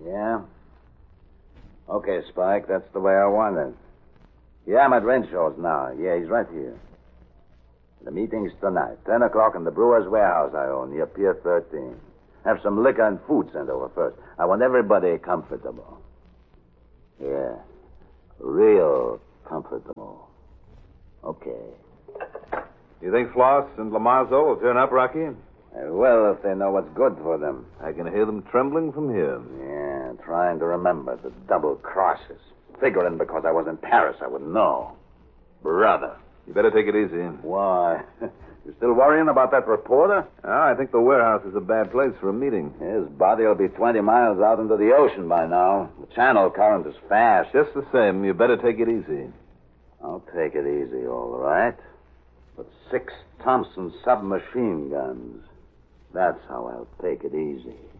Yeah? Okay, Spike, that's the way I want it. Yeah, I'm at Renshaw's now. Yeah, he's right here. The meeting's tonight, 10 o'clock in the brewer's warehouse I own, near Pier 13. Have some liquor and food sent over first. I want everybody comfortable. Yeah, real comfortable. Okay. You think Floss and Lamarzo will turn up, Rocky? Well, if they know what's good for them. I can hear them trembling from here. Yeah, trying to remember the double crosses. Figuring because I was in Paris, I would know. Brother. You better take it easy. Why? You still worrying about that reporter? I think the warehouse is a bad place for a meeting. His body will be 20 miles out into the ocean by now. The channel current is fast. Just the same, you better take it easy. I'll take it easy, all right. But 6 Thompson submachine guns. That's how I'll take it easy.